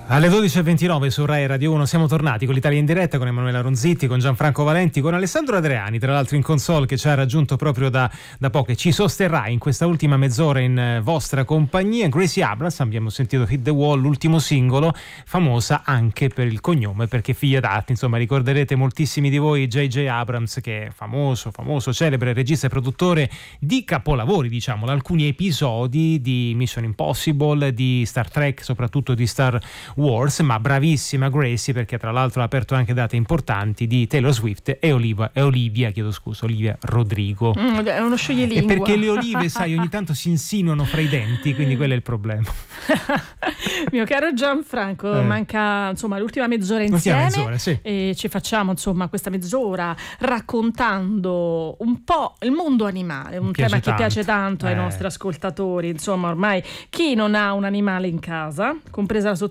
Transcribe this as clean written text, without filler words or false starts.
Alle 12.29 su Rai Radio 1 siamo tornati con l'Italia in diretta, con Emanuela Ronzitti, con Gianfranco Valenti, con Alessandro Adriani, tra l'altro in console, che ci ha raggiunto proprio da poco e ci sosterrà in questa ultima mezz'ora in vostra compagnia. Gracie Abrams, abbiamo sentito Hit the Wall, l'ultimo singolo, famosa anche per il cognome, perché figlia d'arte, insomma ricorderete moltissimi di voi J.J. Abrams, che è famoso, celebre regista e produttore di capolavori, diciamo, alcuni episodi di Mission Impossible, di Star Trek, soprattutto di Star Wars, ma bravissima Gracie, perché tra l'altro ha aperto anche date importanti di Taylor Swift e Olivia Rodrigo. È uno scioglilingua. E perché le olive, sai, ogni tanto si insinuano fra i denti, quindi quello è il problema. Mio caro Gianfranco, manca insomma l'ultima mezz'ora insieme, sì. E ci facciamo insomma questa mezz'ora raccontando un po' il mondo animale, un tema che piace tanto ai nostri ascoltatori. Insomma, ormai chi non ha un animale in casa, compresa la